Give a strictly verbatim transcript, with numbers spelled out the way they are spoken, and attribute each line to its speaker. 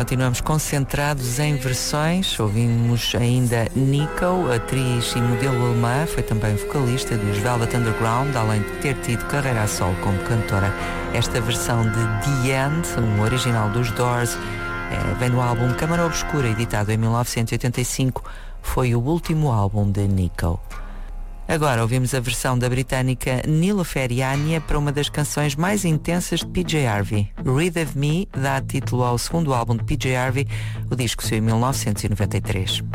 Speaker 1: continuamos concentrados em versões. Ouvimos ainda Nico, atriz e modelo alemã, foi também vocalista dos Velvet Underground, além de ter tido carreira a solo como cantora. Esta versão de The End, um original dos Doors, é, vem no álbum Câmara Obscura, editado em mil novecentos e oitenta e cinco, foi o último álbum de Nico. Agora ouvimos a versão da britânica Nilofer Yania para uma das canções mais intensas de P J Harvey. Read of Me dá título ao segundo álbum de P J Harvey, o disco saiu em mil novecentos e noventa e três.